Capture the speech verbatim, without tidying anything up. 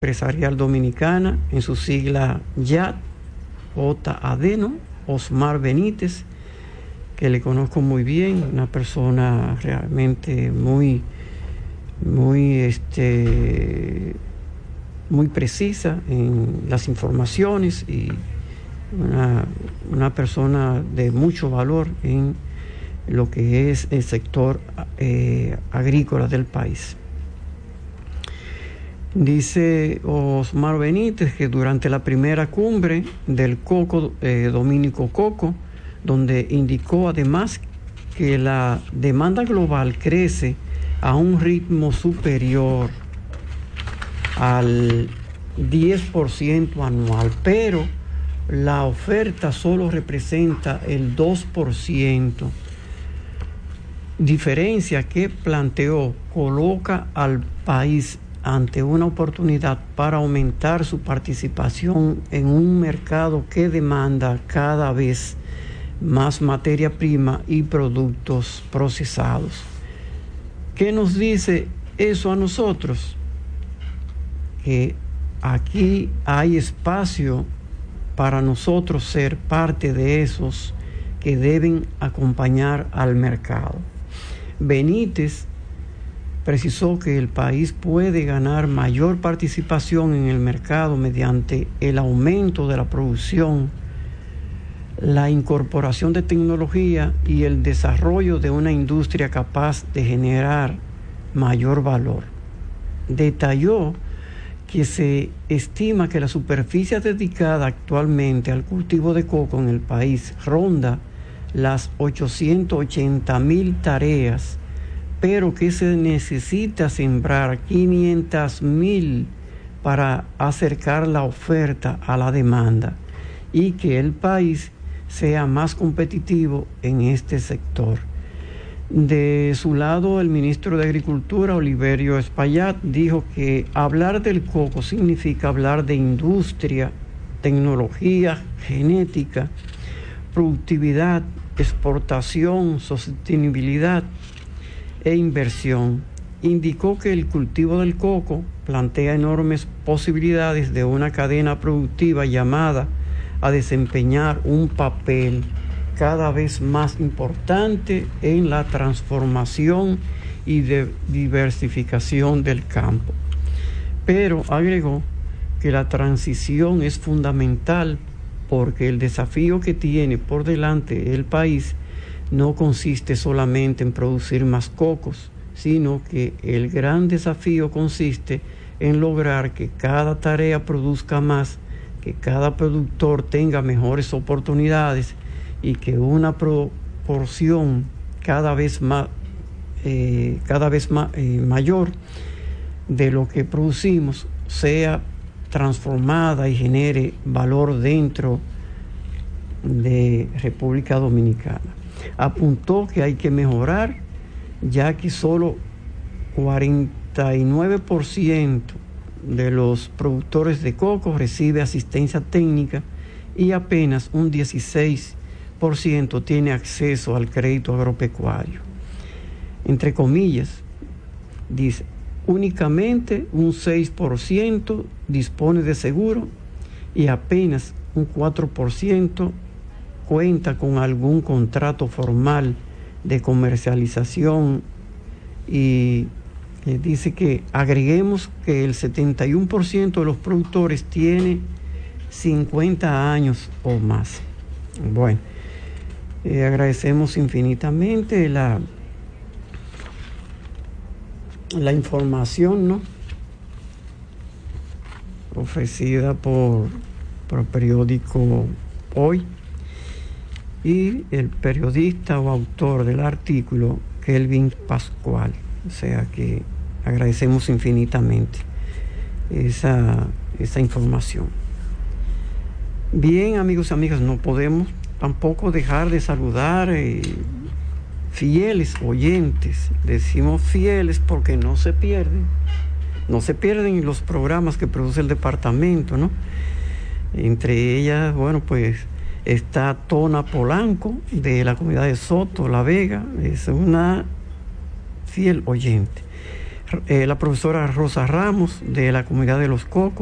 Empresarial Dominicana, en su sigla Y A D, J A D, ¿no? Osmar Benítez, que le conozco muy bien, una persona realmente muy, muy, este, muy precisa en las informaciones y una, una persona de mucho valor en lo que es el sector eh, agrícola del país. Dice Osmar Benítez que durante la primera cumbre del coco, eh, Dominico Coco, donde indicó además que la demanda global crece a un ritmo superior al diez por ciento anual, pero la oferta solo representa el dos por ciento. Diferencia que planteó coloca al país ante una oportunidad para aumentar su participación en un mercado que demanda cada vez más materia prima y productos procesados. ¿Qué nos dice eso a nosotros? Que aquí hay espacio para nosotros ser parte de esos que deben acompañar al mercado. Benítez precisó que el país puede ganar mayor participación en el mercado mediante el aumento de la producción, la incorporación de tecnología y el desarrollo de una industria capaz de generar mayor valor. Detalló que se estima que la superficie dedicada actualmente al cultivo de coco en el país ronda las ochocientas ochenta mil tareas, pero que se necesita sembrar quinientas mil para acercar la oferta a la demanda y que el país sea más competitivo en este sector. De su lado, el ministro de Agricultura, Oliverio Espaillat, dijo que hablar del coco significa hablar de industria, tecnología, genética, productividad, exportación, sostenibilidad e inversión. Indicó que el cultivo del coco plantea enormes posibilidades de una cadena productiva llamada a desempeñar un papel cada vez más importante en la transformación y de diversificación del campo. Pero agregó que la transición es fundamental porque el desafío que tiene por delante el país no consiste solamente en producir más cocos, sino que el gran desafío consiste en lograr que cada tarea produzca más, que cada productor tenga mejores oportunidades y que una proporción cada vez más, eh, cada vez más, eh, mayor de lo que producimos sea transformada y genere valor dentro de República Dominicana. Apuntó que hay que mejorar, ya que solo cuarenta y nueve por ciento de los productores de coco recibe asistencia técnica y apenas un dieciséis por ciento tiene acceso al crédito agropecuario. Entre comillas, dice, únicamente un seis por ciento dispone de seguro y apenas un cuatro por ciento cuenta con algún contrato formal de comercialización y eh, dice que agreguemos que el setenta y uno por ciento de los productores tiene cincuenta años o más. Bueno, eh, agradecemos infinitamente la, la información, ¿no?, ofrecida por, por el periódico Hoy, y el periodista o autor del artículo, Kelvin Pascual. O sea que agradecemos infinitamente esa, esa información. Bien, amigos y amigas, no podemos tampoco dejar de saludar eh, fieles oyentes. Decimos fieles porque no se pierden, no se pierden los programas que produce el departamento, ¿no? Entre ellas, bueno, pues está Tona Polanco, de la comunidad de Soto, La Vega, es una fiel oyente. eh, la profesora Rosa Ramos de la comunidad de Los Cocos,